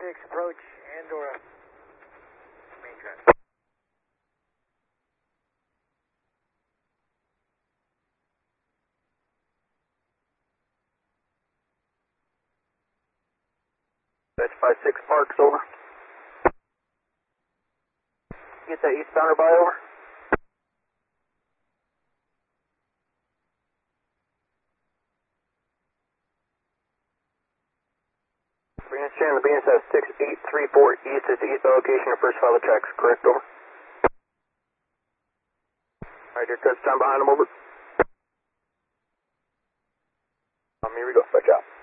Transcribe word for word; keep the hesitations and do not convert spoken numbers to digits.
six, approach Andorra. Main track. That's five six Parks, over. Get that eastbounder by, over. Venus channel, Venus has six eight three four east is the eastbound location of first file of tracks, correct, over. Alright, your touchdown behind them, over. Um, here we go, switch out.